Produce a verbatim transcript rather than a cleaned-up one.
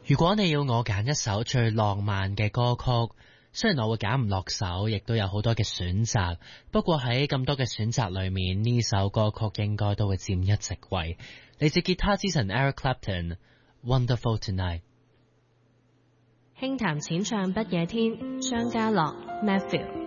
如果你要我揀一首最浪漫嘅歌曲，雖然我會揀唔落手，亦都有好多嘅選擇，不過喺咁多嘅選擇裏面，呢首歌曲應該都會佔一席位。嚟自吉他之神 Eric Clapton Wonderful Tonight。 輕談淺唱不夜天，張家樂 Matthew。